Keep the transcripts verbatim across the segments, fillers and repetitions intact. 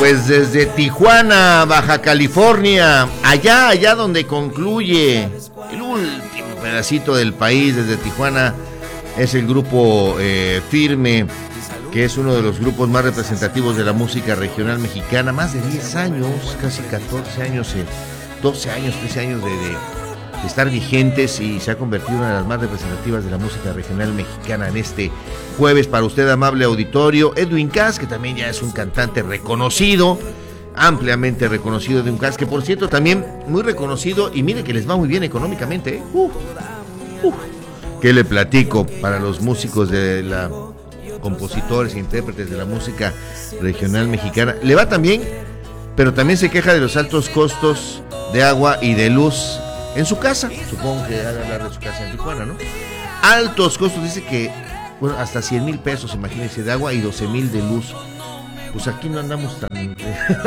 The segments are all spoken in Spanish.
Pues desde Tijuana, Baja California, allá, allá donde concluye el último pedacito del país, desde Tijuana, es el grupo eh, Firme, que es uno de los grupos más representativos de la música regional mexicana, más de diez años, casi catorce años, eh, doce años, trece años de, de, de estar vigentes, y se ha convertido en una de las más representativas de la música regional mexicana. En este jueves, para usted, amable auditorio, Edwin Cass, que también ya es un cantante reconocido, ampliamente reconocido, de un Cass, que por cierto también muy reconocido, y mire que les va muy bien económicamente, ¿eh? uh, uh, ¿Qué le platico? Para los músicos de la... compositores e intérpretes de la música regional mexicana, le va también, pero también se queja de los altos costos de agua y de luz en su casa. Supongo que ha de hablar de su casa en Tijuana, ¿no? Altos costos, dice que, bueno, hasta cien mil pesos, imagínense, de agua y doce mil de luz. Pues aquí no andamos tan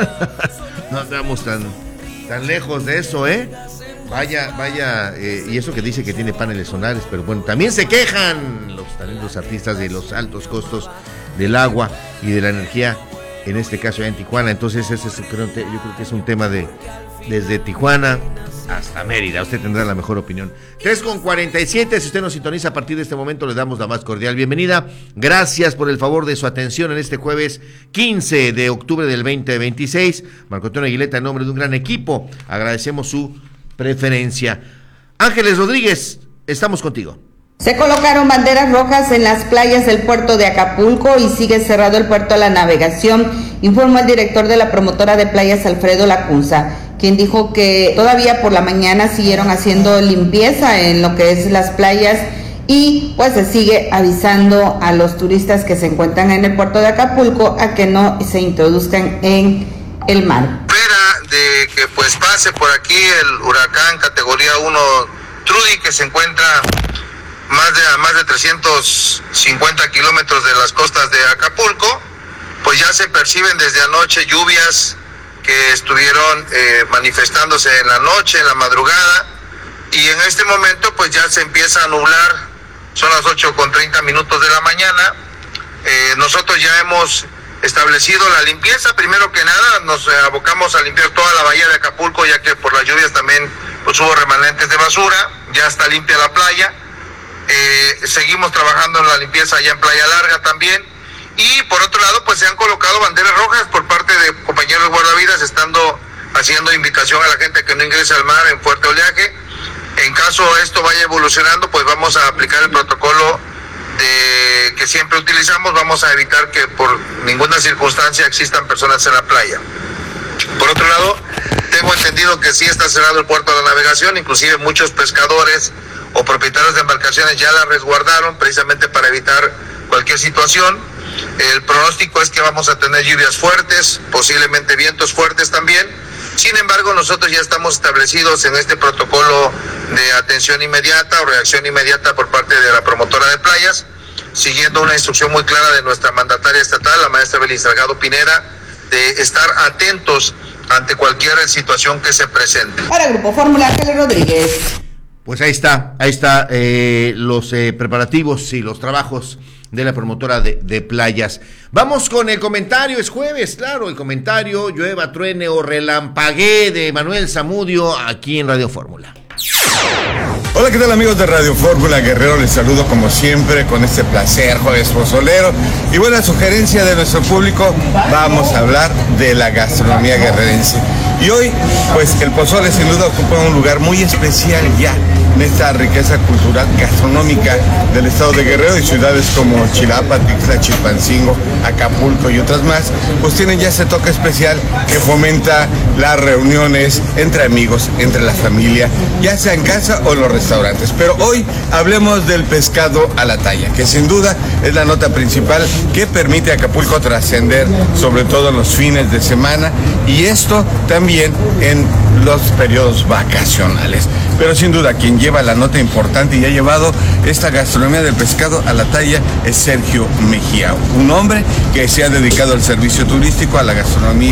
no andamos tan tan lejos de eso, ¿eh? Vaya, vaya, eh, y eso que dice que tiene paneles solares, pero bueno, también se quejan los talentos artistas de los altos costos del agua y de la energía, en este caso en Tijuana. Entonces ese es, creo, yo creo que es un tema de desde Tijuana hasta Mérida. Usted tendrá la mejor opinión. tres con cuarenta y siete, si usted nos sintoniza a partir de este momento, le damos la más cordial bienvenida. Gracias por el favor de su atención en este jueves quince de octubre del veinte veintiséis. Marco Antonio Aguileta, en nombre de un gran equipo, agradecemos su preferencia. Ángeles Rodríguez, estamos contigo. Se colocaron banderas rojas en las playas del puerto de Acapulco y sigue cerrado el puerto a la navegación, informó el director de la promotora de playas, Alfredo Lacunza, quien dijo que todavía por la mañana siguieron haciendo limpieza en lo que es las playas, y pues se sigue avisando a los turistas que se encuentran en el puerto de Acapulco a que no se introduzcan en el mar. De que pues pase por aquí el huracán categoría uno Trudy, que se encuentra más de a más de trescientos cincuenta kilómetros de las costas de Acapulco. Pues ya se perciben desde anoche lluvias que estuvieron eh, manifestándose en la noche, en la madrugada, y en este momento pues ya se empieza a nublar. Son las ocho con treinta minutos de la mañana. Eh, nosotros ya hemos establecido la limpieza. Primero que nada nos eh, abocamos a limpiar toda la bahía de Acapulco, ya que por las lluvias también pues hubo remanentes de basura. Ya está limpia la playa. Eh, seguimos trabajando en la limpieza allá en Playa Larga también, y por otro lado pues se han colocado banderas rojas por parte de compañeros guardavidas, estando haciendo invitación a la gente que no ingrese al mar en fuerte oleaje. En caso esto vaya evolucionando, pues vamos a aplicar el protocolo de que siempre utilizamos. Vamos a evitar que por ninguna circunstancia existan personas en la playa. Por otro lado, tengo entendido que sí está cerrado el puerto de la navegación, inclusive muchos pescadores o propietarios de embarcaciones ya la resguardaron precisamente para evitar cualquier situación. El pronóstico es que vamos a tener lluvias fuertes, posiblemente vientos fuertes también. Sin embargo, nosotros ya estamos establecidos en este protocolo de atención inmediata o reacción inmediata por parte de la promotora de playas, siguiendo una instrucción muy clara de nuestra mandataria estatal, la maestra Belis Salgado Pineda, de estar atentos ante cualquier situación que se presente. Para Grupo Fórmula, Ángeles Rodríguez. Pues ahí está, ahí está eh, los eh, preparativos y los trabajos de la promotora de, de playas. Vamos con el comentario, es jueves, claro, el comentario, llueva, truene o relampaguee, de Manuel Zamudio, aquí en Radio Fórmula. Hola, ¿qué tal, amigos de Radio Fórmula? Guerrero, les saludo como siempre con este placer, jueves pozolero. Y buena sugerencia de nuestro público, vamos a hablar de la gastronomía guerrerense. Y hoy, pues el pozole sin duda ocupa un lugar muy especial ya en esta riqueza cultural gastronómica del estado de Guerrero, y ciudades como Chilapa, Tixla, Chilpancingo, Acapulco y otras más, pues tienen ya ese toque especial que fomenta las reuniones entre amigos, entre la familia, ya sea en casa o en los restaurantes. Pero hoy hablemos del pescado a la talla, que sin duda es la nota principal que permite a Acapulco trascender, sobre todo en los fines de semana, y esto también en los periodos vacacionales. Pero sin duda quien lleva la nota importante y ha llevado esta gastronomía del pescado a la talla es Sergio Mejía, un hombre que se ha dedicado al servicio turístico, a la gastronomía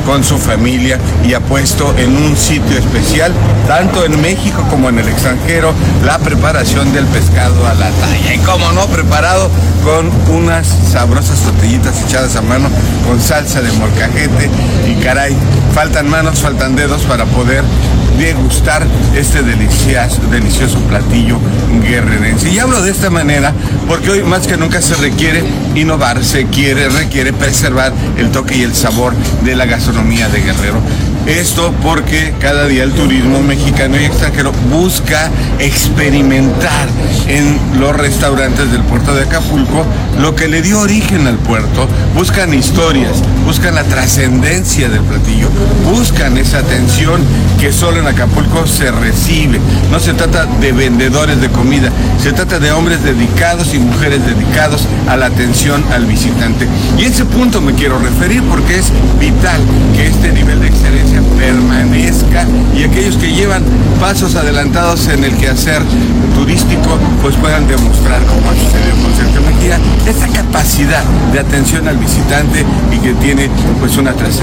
con su familia y ha puesto en un sitio especial, tanto en México como en el extranjero, la preparación del pescado a la talla. Y como no, preparado con unas sabrosas tortillitas echadas a mano con salsa de molcajete y caray, faltan manos, faltan dedos para poder degustar este delicioso, delicioso platillo guerrerense. Y hablo de esta manera porque hoy más que nunca se requiere innovar, se quiere, requiere preservar el toque y el sabor de la gastronomía de Guerrero. Esto porque cada día el turismo mexicano y extranjero busca experimentar en los restaurantes del puerto de Acapulco lo que le dio origen al puerto. Buscan historias, buscan la trascendencia del platillo, buscan esa atención que solo en Acapulco se recibe. No se trata de vendedores de comida, se trata de hombres dedicados y mujeres dedicados a la atención al visitante. Y a ese punto me quiero referir porque es vital que este nivel de excelencia permanezca y aquellos que llevan pasos adelantados en el quehacer turístico pues puedan demostrar, como ha sucedido con Sergio Mejía, esa capacidad de atención al visitante y que tiene pues una trascendencia